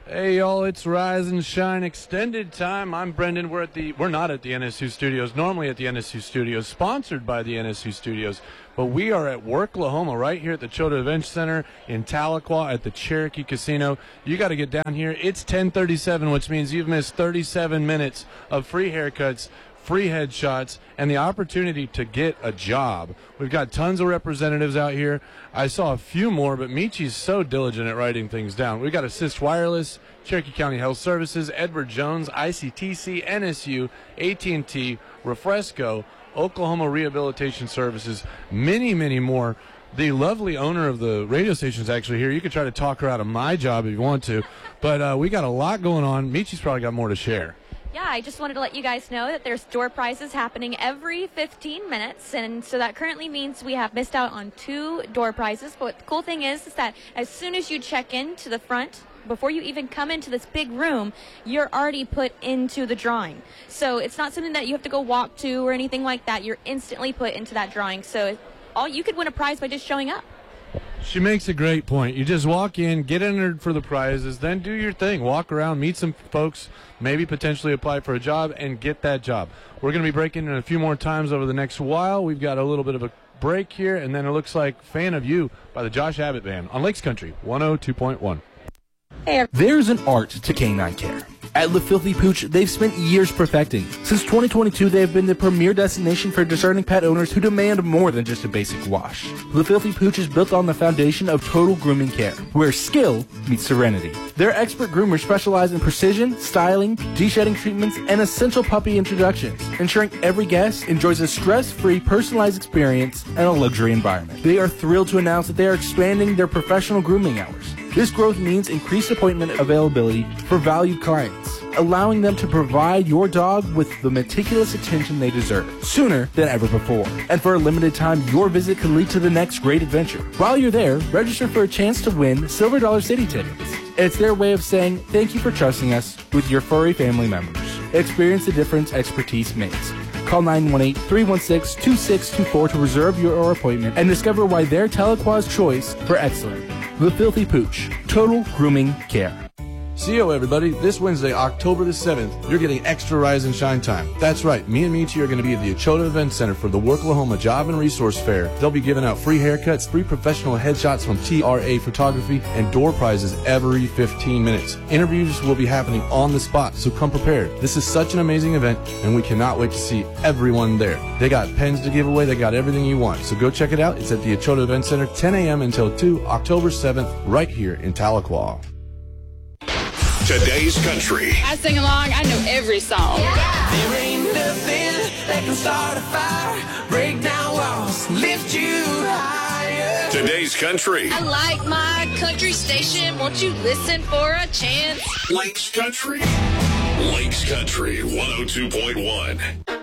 Hey y'all, it's Rise and Shine Extended Time. I'm Brendan. We're not at the NSU Studios, normally at the NSU Studios, sponsored by the NSU Studios, but we are at Worklahoma right here at the Chota Event Center in Tahlequah at the Cherokee Casino. You got to get down here. It's 10:37, which means you've missed 37 minutes of free haircuts, free headshots, and the opportunity to get a job. We've got tons of representatives out here. I saw a few more, but Michi's so diligent at writing things down. We've got Assist Wireless, Cherokee County Health Services, Edward Jones, ICTC, NSU, AT&T, Refresco, Oklahoma Rehabilitation Services, many, many more. The lovely owner of the radio station is actually here. You can try to talk her out of my job if you want to, but we got a lot going on. Michi's probably got more to share. Yeah, I just wanted to let you guys know that there's door prizes happening every 15 minutes, and so that currently means we have missed out on 2 door prizes. But the cool thing is that as soon as you check in to the front, before you even come into this big room, you're already put into the drawing. So it's not something that you have to go walk to or anything like that. You're instantly put into that drawing. So you could win a prize by just showing up. She makes a great point. You just walk in, get entered for the prizes, then do your thing. Walk around, meet some folks, maybe potentially apply for a job, and get that job. We're going to be breaking in a few more times over the next while. We've got a little bit of a break here, and then it looks like Fan of You by the Josh Abbott Band on Lakes Country 102.1. There's an art to canine care. At Le Filthy Pooch, they've spent years perfecting. Since 2022, they have been the premier destination for discerning pet owners who demand more than just a basic wash. Le Filthy Pooch is built on the foundation of total grooming care, where skill meets serenity. Their expert groomers specialize in precision, styling, de-shedding treatments, and essential puppy introductions, ensuring every guest enjoys a stress-free, personalized experience and a luxury environment. They are thrilled to announce that they are expanding their professional grooming hours. This growth means increased appointment availability for valued clients, allowing them to provide your dog with the meticulous attention they deserve, sooner than ever before. And for a limited time, your visit could lead to the next great adventure. While you're there, register for a chance to win Silver Dollar City tickets. It's their way of saying thank you for trusting us with your furry family members. Experience the difference expertise makes. Call 918-316-2624 to reserve your appointment and discover why they're Tahlequah's choice for excellence. The Filthy Pooch, total grooming care. CEO everybody, this Wednesday, October the 7th, you're getting extra Rise and Shine time. That's right, me and Michi are going to be at the Chota Event Center for the Worklahoma Job and Resource Fair. They'll be giving out free haircuts, free professional headshots from TRA Photography, and door prizes every 15 minutes. Interviews will be happening on the spot, so come prepared. This is such an amazing event, and we cannot wait to see everyone there. They got pens to give away, they got everything you want, so go check it out. It's at the Chota Event Center, 10 a.m. until 2, October 7th, right here in Tahlequah. Today's Country. I sing along. I know every song. Yeah. There ain't nothing that can start a fire, break down walls, lift you higher. Today's Country. I like my country station. Won't you listen for a chance? Lakes Country. Lakes Country 102.1.